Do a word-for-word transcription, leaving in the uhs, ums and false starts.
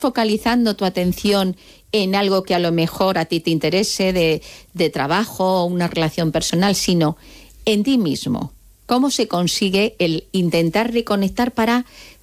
focalizando tu atención en algo que a lo mejor a ti te interese, de, de trabajo o una relación personal, sino en ti mismo. ¿Cómo se consigue el intentar reconectar para